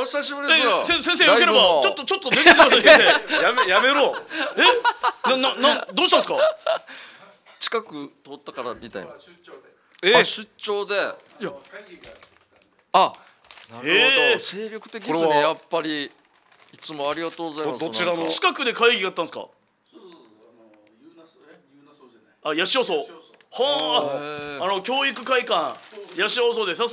お久しぶりですよ。 先生よければちょっと出てください先生。やめろ。どうしたんですか。 近く通ったからみたいな。出張で。いや。あ、なるほど。精力的ですね。やっぱりいつもありがとうございます。 どちらの近くで会議があったんですか。あ、八潮荘。はあ、教育会館八潮荘で